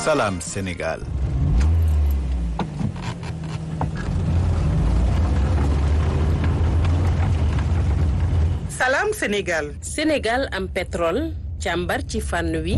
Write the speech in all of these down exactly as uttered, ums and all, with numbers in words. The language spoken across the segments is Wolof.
Salam Sénégal. Salam Sénégal. Sénégal am pétrole càmbar ci fànn wi.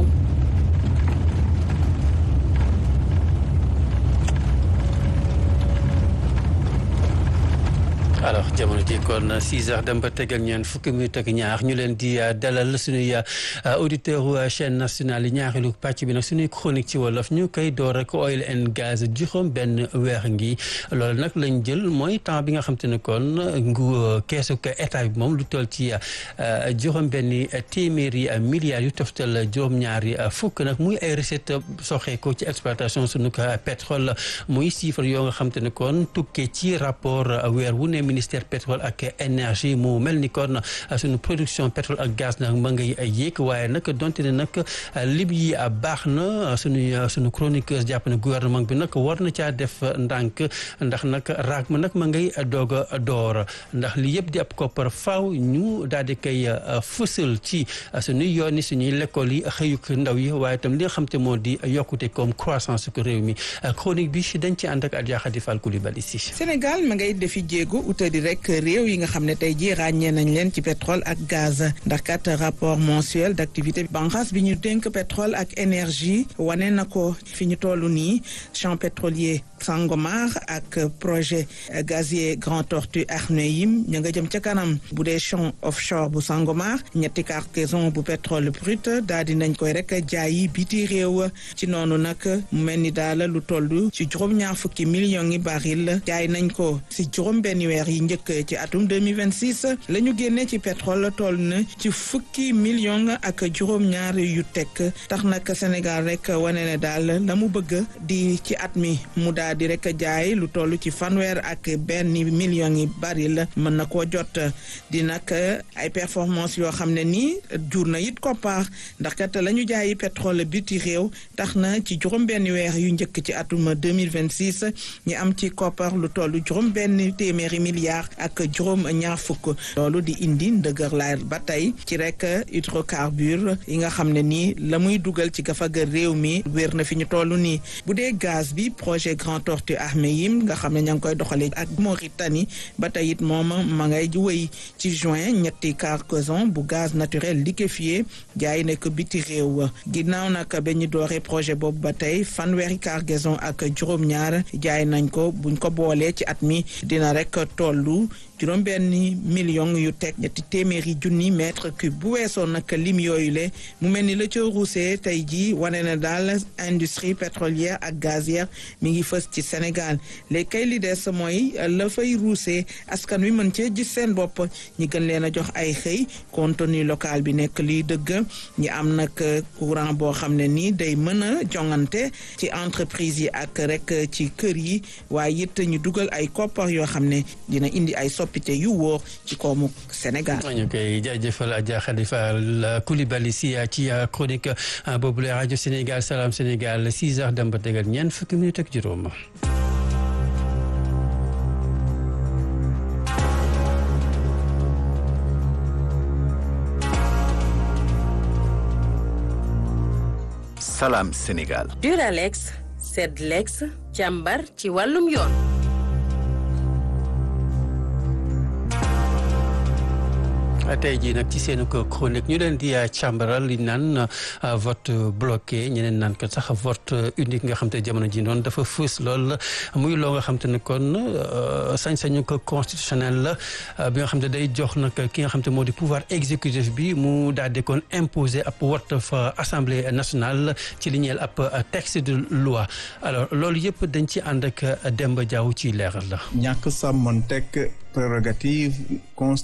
alors jamono ji kon six heures dem ba tegal ñeen fukki minute ak ñaar ñu leen di dalal suñuy auditeur chaîne nationale yi ñaareelu pàcc bi nag suñuy chronique ci wolof ñu koy door rek oil and gaz juróom benn weer ngi loolu nag lañ jël mooy temps bi nga xam te ne kon ngu keesu ko état bi moom lu toll ci juróom benn téeméeri milliards yu toftal juróom-ñaari fukk nag muy ay recette soxee ko ci exploitation suñu ko pétrole muy chiffre yoo nga xam te ne kon tukkee ci rapport weer wu ne ministère pétrole ak énergie mu mel ni kon suñu production pétrole ak gaz nag ma ngay yéeg waaye nag donte ne nag lim yi baax na suñu suñu chroniqueuse jàpp ne gouvernement bi nag war na caa def ndànk ndax nag raag ma nag ma ngay doog a door ndax li yëpp di ab koppar faaw ñu daal di koy fësal ci suñuy yoon yi suñuy lekkool yi xëyuk ndaw yi waaye itam li nga xam te moo di yokkute comme croissance ko réew mi chronique bi dañ ci ànd ak Adja Khady Fall Coulibaly si Sénégal ma ngay defi jéego utali rek réew yi nga xam ne tey jii ràññee nañ leen ci pétrole ak gaz ndax kat rapport mensuel d'activité banqaas bi ñu dénk pétrole ak énergie wane na ko fi ñu toll nii champ pétrolier Sangomar ak projet gazier Grand Tortue Ahmeyim ña nga jëm ca kanam bu dee champ offshore bu Sangomar ñetti cargaison bu pétrole brut daal di nañ koy rek jaayi biti réew ci noonu nag mu mel ni daal lu toll ci juróom-ñaar fukki millions yi baril jaay nañ ko si juróom benn weer yi njëkk ci atum deux mille vingt-six la ñu génne ci pétrole toll na ci fukki millions ak juróom-ñaar yu tekk tax nag Sénégal rek wane ne daal la mu bëgg di ci at mi mu daal di rek jaay lu toll ci fanweer ak benn millions yi baril mën na koo jot di nag ay performance yoo xam ne nii jur na it koppar ndax kat la ñu jaayi pétrole biti réew tax na ci juróom benn weer yu njëkk ci atum deux mille vingt-six ñi am ci koppar lu toll juróom benn téeméeri milliards ak juróom ñaar fukk loolu di indi ndëgër laay ba tey ci rek hydrocarbure yi nga xam ne nii la muy dugal ci gafaga réew mi wér na fi ñu toll nii bu dee gaz bi projet Grand Tortue Ahmeyim nga xam ne ña ngi koy doxalee ak Mauritanie ba tey it moom ma ngay wëy ci juin ñetti cargaison bu gaz naturel liquéfié jaay na ko biti réew ginnaaw nag ba ñu dooree projet boobu ba tey fanweeri cargaison ak juróom-ñaar jaay nañ ko buñ ko boolee ci at mi dina rek tollu juróom benn million yu teg ñetti téeméeri junni mètre cube bu weesoo nag lim yooyu le mu mel ni la ca ruusee tey jii wane na daal industrie pétrolière ak gazière mi ngi fës ci Sénégal léegi kay li des mooy la fay ruusee askan wi mën cee gis seen bopp ñi gën leen a jox ay xëy contenu local bi nekk liy dëgg ñi am nag courant boo xam ne nii day mën a jongante ci entreprise yi ak rek ci kër yi waaye it ñu dugal ay koppar yoo xam ne dina indi ay soppite yu wóor ci koomu Sénégal. ñu koy jaajëfal Adja Khady Fall Coulibaly si ci chronique boobu la rajo Sénégal Salam Sénégal six heures dem ba tegal ñeent fukki minutes ak juróom. Salam Sénégal. Duralex Sedlex càmbar ci wàllum yoon. tey jii nag ci seen chronique ñu leen di càmbaral li naan vote bloqué ñeneen naan ko sax vote unique nga xam te jamono ji noonu dafa fës lool muy loo nga xam te ne kon sañ-sañu ko constitutionnel la bi nga xam te day jox nag ki nga xam te moo di pouvoir exécutif bi mu daal di kon imposer ab vote fa assemblée nationale ci li ñeel ab texte de loi alors loolu yëpp dañ ci ànd ak Demba Diaw ci leeral la. ñàkk sàmmonteeg prérogative